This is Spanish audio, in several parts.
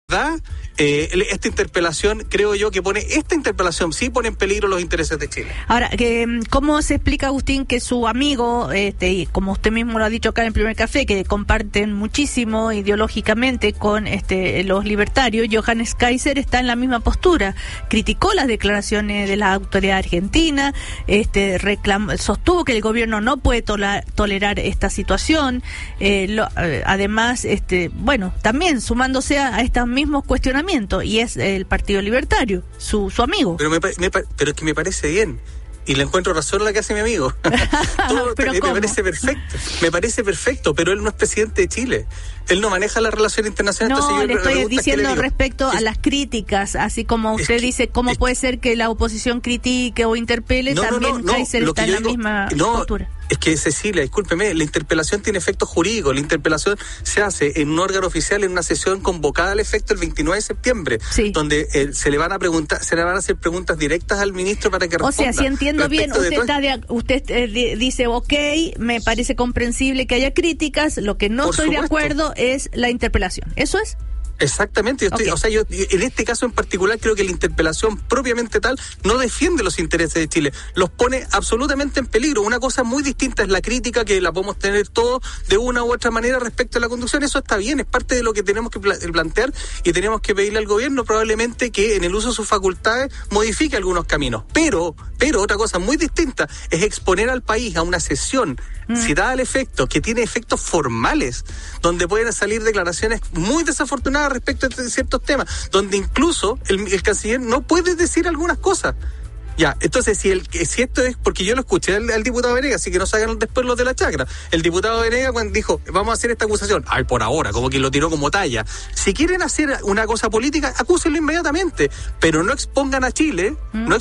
esta interpelación, creo yo que sí pone en peligro los intereses de Chile. Ahora, ¿cómo se explica, Agustín, que su amigo, y como usted mismo lo ha dicho acá en el primer café, que comparten muchísimo ideológicamente con los libertarios, Johannes Kaiser está en la misma postura? Criticó las declaraciones de la autoridad argentina, sostuvo que el gobierno no puede tolerar esta situación, además, también sumándose a estos mismos cuestionamientos, y es el Partido Libertario, su amigo. Pero es que me parece bien. Y le encuentro razón a la que hace mi amigo. Me parece perfecto, pero él no es presidente de Chile. Él no maneja la relación internacional. No, entonces le estoy diciendo respecto a las críticas, así como usted dice, ¿cómo puede ser que la oposición critique o interpele? También Kaiser está en la misma postura. Es que, Cecilia, discúlpeme, la interpelación tiene efectos jurídicos. La interpelación se hace en un órgano oficial, en una sesión convocada al efecto el 29 de septiembre, donde se le van a hacer preguntas directas al ministro para que responda. O sea, si entiendo bien, usted dice, me parece comprensible que haya críticas, lo que no estoy de acuerdo es la interpelación. ¿Eso es? Exactamente, yo en este caso en particular creo que la interpelación propiamente tal no defiende los intereses de Chile, los pone absolutamente en peligro. Una cosa muy distinta es la crítica, que la podemos tener todos de una u otra manera respecto a la conducción. Eso está bien, es parte de lo que tenemos que plantear, y tenemos que pedirle al gobierno probablemente que en el uso de sus facultades modifique algunos caminos. Pero otra cosa muy distinta es exponer al país a una sesión citada al efecto, que tiene efectos formales, donde pueden salir declaraciones muy desafortunadas respecto a ciertos temas, donde incluso el canciller no puede decir algunas cosas. Ya, entonces, si esto es, porque yo lo escuché al diputado Venegas, así que no salgan después los de la chacra. El diputado Venegas, cuando dijo, vamos a hacer esta acusación, por ahora, como que lo tiró como talla. Si quieren hacer una cosa política, acúsenlo inmediatamente, pero no expongan a Chile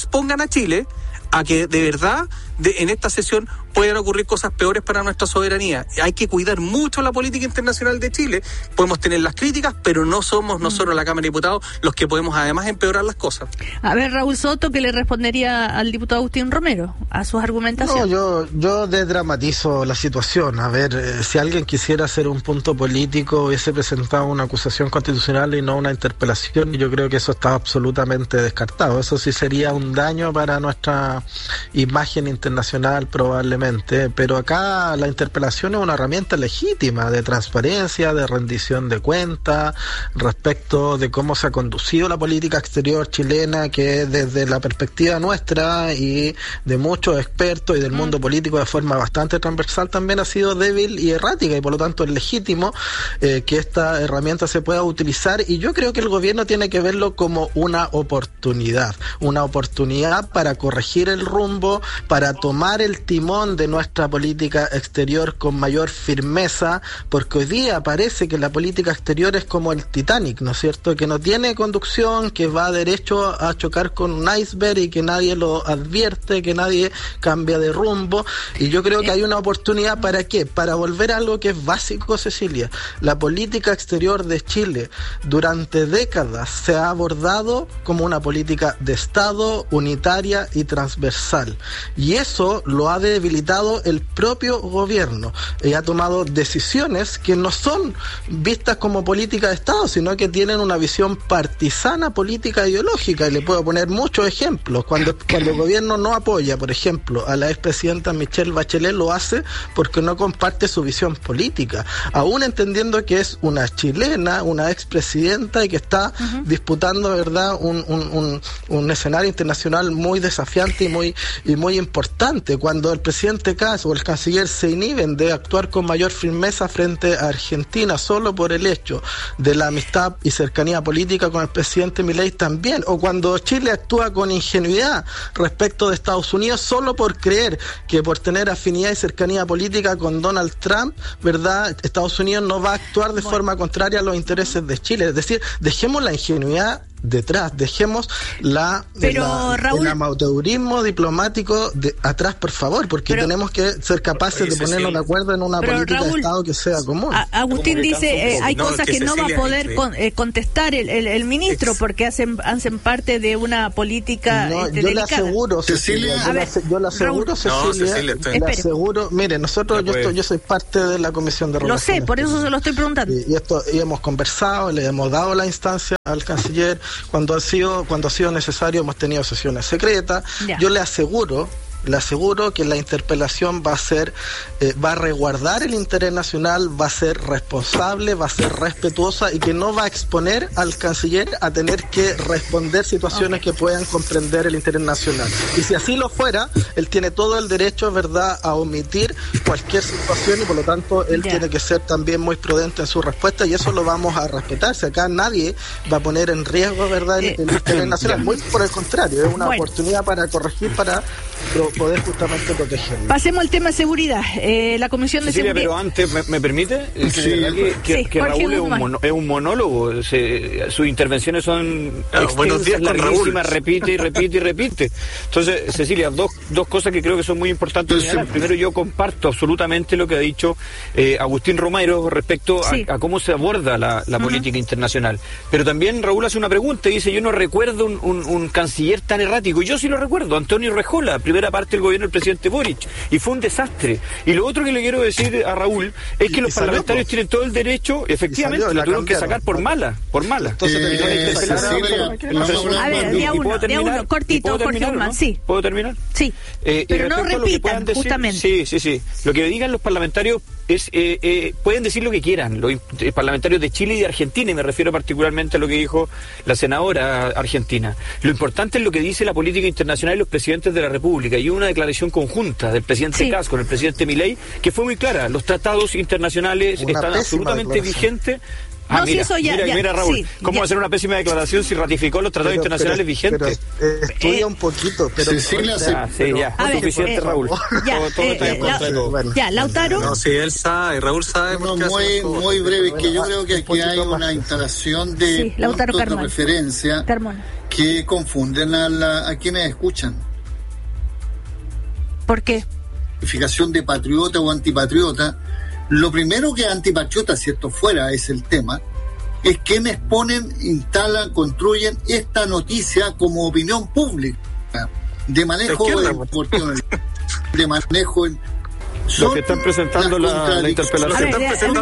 a que de verdad en esta sesión puedan ocurrir cosas peores para nuestra soberanía. Hay que cuidar mucho la política internacional de Chile. Podemos tener las críticas, pero no somos nosotros, la Cámara de Diputados, los que podemos además empeorar las cosas. A ver, Raúl Soto, ¿qué le respondería al diputado Agustín Romero a sus argumentaciones? No, yo desdramatizo la situación. A ver, si alguien quisiera hacer un punto político, hubiese presentado una acusación constitucional y no una interpelación, y yo creo que eso está absolutamente descartado. Eso sí sería un daño para nuestra imagen internacional probablemente, pero acá la interpelación es una herramienta legítima de transparencia, de rendición de cuentas respecto de cómo se ha conducido la política exterior chilena, que desde la perspectiva nuestra y de muchos expertos y del mundo político de forma bastante transversal también ha sido débil y errática, y por lo tanto es legítimo que esta herramienta se pueda utilizar, y yo creo que el gobierno tiene que verlo como una oportunidad para corregir el rumbo, para tomar el timón de nuestra política exterior con mayor firmeza, porque hoy día parece que la política exterior es como el Titanic, ¿no es cierto?, que no tiene conducción, que va derecho a chocar con un iceberg y que nadie lo advierte, que nadie cambia de rumbo. Y yo creo que hay una oportunidad. ¿Para qué? Para volver a algo que es básico, Cecilia. La política exterior de Chile durante décadas se ha abordado como una política de Estado, unitaria y transversal, y eso lo ha debilitado el propio gobierno, y ha tomado decisiones que no son vistas como política de Estado, sino que tienen una visión partisana, política, ideológica. Y le puedo poner muchos ejemplos. Cuando el gobierno no apoya, por ejemplo, a la expresidenta Michelle Bachelet, lo hace porque no comparte su visión política, aún entendiendo que es una chilena, una expresidenta, y que está disputando, ¿verdad?, un escenario internacional muy desafiante y muy importante. Cuando el presidente Kast o el canciller se inhiben de actuar con mayor firmeza frente a Argentina solo por el hecho de la amistad y cercanía política con el presidente Milei también, o cuando Chile actúa con ingenuidad respecto de Estados Unidos solo por creer que por tener afinidad y cercanía política con Donald Trump, ¿verdad?, Estados Unidos no va a actuar de forma contraria a los intereses de Chile. Es decir, dejemos la ingenuidad detrás. Dejemos el amateurismo diplomático atrás, por favor, porque tenemos que ser capaces de ponernos de acuerdo en una política de Estado que sea común. Agustín dice, hay cosas que no va a poder contestar el ministro porque hacen parte de una política yo le aseguro, Cecilia, le aseguro, mire, yo soy parte de la Comisión de Relaciones. Lo sé, por eso se lo estoy preguntando. Y hemos conversado, le hemos dado la instancia al canciller, cuando ha sido necesario hemos tenido sesiones secretas. Yo le aseguro que la interpelación va a resguardar el interés nacional, va a ser responsable, va a ser respetuosa y que no va a exponer al canciller a tener que responder situaciones que puedan comprender el interés nacional. Y si así lo fuera, él tiene todo el derecho, ¿verdad?, a omitir cualquier situación y por lo tanto él tiene que ser también muy prudente en su respuesta y eso lo vamos a respetar. Si acá nadie va a poner en riesgo, ¿verdad?, el interés nacional. Muy por el contrario, es una oportunidad para corregir, para poder justamente protegerlo. Pasemos al tema de seguridad. La Comisión de Seguridad. Pero antes, ¿me permite? Que Raúl es un monólogo. Sus intervenciones son extensas, larguísimas, repite y repite. Entonces, Cecilia, dos cosas que creo que son muy importantes. Primero, yo comparto absolutamente lo que ha dicho Agustín Romero respecto a cómo se aborda la política internacional. Pero también Raúl hace una pregunta y dice, yo no recuerdo un canciller tan errático. Yo sí lo recuerdo, Antonio Rejola, primera parte del gobierno del presidente Boric, y fue un desastre. Y lo otro que le quiero decir a Raúl es que los parlamentarios tienen todo el derecho, efectivamente, la tuvieron que sacar por mala. Entonces, a ver, día uno, cortito, Jorge Guzmán, sí. ¿Puedo terminar? Sí, pero no repitan, justamente. Sí. Lo que digan los parlamentarios pueden decir lo que quieran, los parlamentarios de Chile y de Argentina, y me refiero particularmente a lo que dijo la senadora argentina. Lo importante es lo que dice la política internacional y los presidentes de la República, y una declaración conjunta del presidente Kass con el presidente Milei, que fue muy clara: los tratados internacionales están absolutamente vigentes. Mira, Raúl, ¿cómo va a ser una pésima declaración si ratificó los tratados internacionales vigentes? Estudia un poquito, pero... Cecilia, es suficiente, Raúl. Lautaro. No, si él sabe, Raúl sabe. Muy breve, que yo creo que aquí hay una instalación de puntos de referencia que confunden a quienes escuchan. ¿Por qué? Identificación de patriota o antipatriota. Lo primero que antipatriota, si esto fuera es el tema, es quienes ponen, instalan, construyen esta noticia como opinión pública, de manejo de manejo. Los que están presentando la interpelación.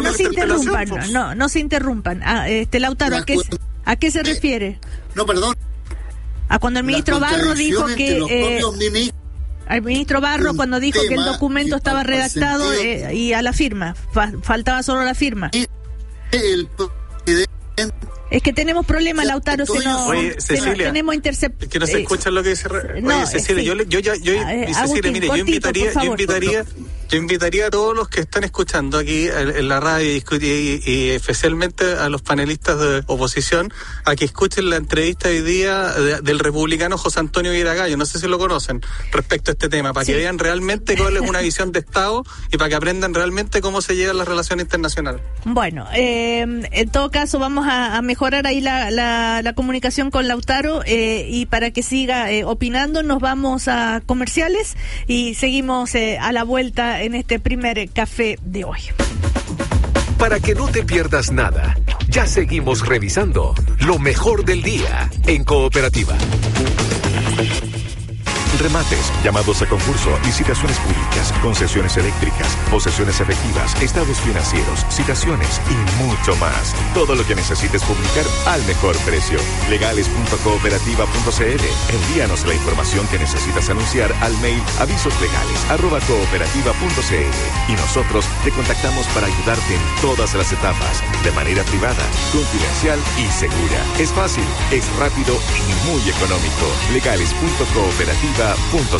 No se interrumpan. Lautaro, ¿a qué se refiere? No, perdón. A cuando el ministro Barro dijo que... al ministro Barro cuando dijo que el documento estaba redactado y a la firma, faltaba solo la firma. Es que tenemos problemas, Lautaro, Cecilia, tenemos que no se escucha lo que dice. Cecilia, Cecilia, mire, yo invitaría a todos los que están escuchando aquí en la radio y especialmente a los panelistas de oposición a que escuchen la entrevista hoy día del republicano José Antonio Viragallo, no sé si lo conocen, respecto a este tema, para que vean realmente cuál es una visión de Estado y para que aprendan realmente cómo se llevan las relaciones internacionales. Bueno, en todo caso vamos a mejorar ahí la comunicación con Lautaro y para que siga opinando nos vamos a comerciales y seguimos a la vuelta en este primer café de hoy. Para que no te pierdas nada, ya seguimos revisando lo mejor del día en Cooperativa. Remates, llamados a concurso, licitaciones públicas, concesiones eléctricas, posesiones efectivas, estados financieros, citaciones y mucho más. Todo lo que necesites publicar al mejor precio. Legales.cooperativa.cl. Envíanos la información que necesitas anunciar al mail avisoslegales@cooperativa.cl y nosotros te contactamos para ayudarte en todas las etapas, de manera privada, confidencial y segura. Es fácil, es rápido y muy económico. Legales.cooperativa.cl.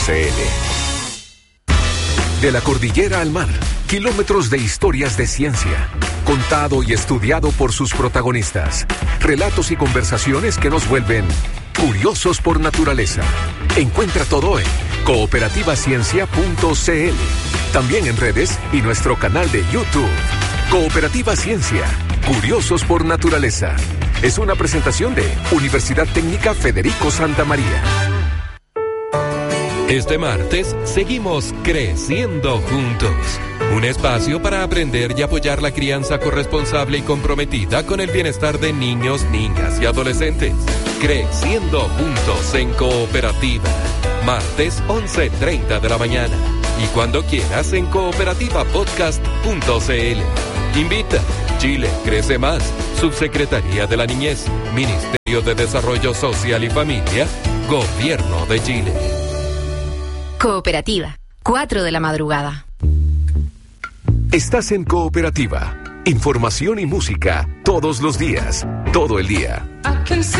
De la cordillera al mar, kilómetros de historias de ciencia, contado y estudiado por sus protagonistas, relatos y conversaciones que nos vuelven curiosos por naturaleza. Encuentra todo en cooperativaciencia.cl, también en redes y nuestro canal de YouTube. Cooperativa Ciencia, curiosos por naturaleza. es una presentación de Universidad Técnica Federico Santa María. Este martes seguimos creciendo juntos. Un espacio para aprender y apoyar la crianza corresponsable y comprometida con el bienestar de niños, niñas y adolescentes. Creciendo juntos en Cooperativa. Martes 11:30 de la mañana. Y cuando quieras en cooperativapodcast.cl. Invita. Chile crece más. Subsecretaría de la Niñez. Ministerio de Desarrollo Social y Familia. Gobierno de Chile. Cooperativa. 4 de la madrugada. Estás en Cooperativa. Información y música todos los días, todo el día.